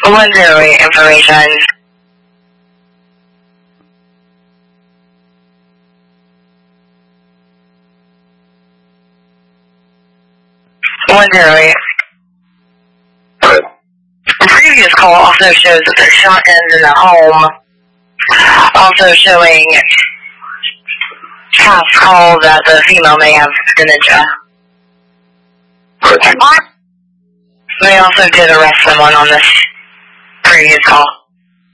108 information. The previous call also shows that there's shotguns in the home. Also showing past call that the female may have dementia. They also did arrest someone on this previous call.